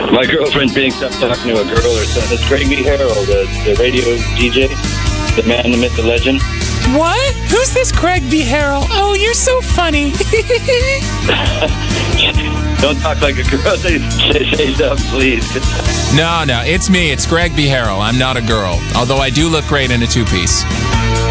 My girlfriend being stuck talking to a girl or something. It's Greg B. Harrell, the radio DJ, the man, the myth, the legend. What? Who's this Greg B. Harrell? Oh, you're so funny. Don't talk like a girl. Say stuff, please. No, it's me. It's Greg B. Harrell. I'm not a girl. Although I do look great in a two-piece.